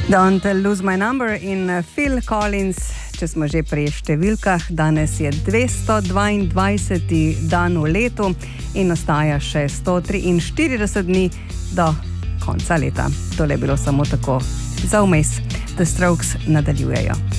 Don't Lose My Number in Phil Collins. Če smo že pri številkah, danes je 222. dan v letu in ostaja še 143 dni do konca leta. Tole je bilo samo tako za vmes. The Strokes nadaljujejo.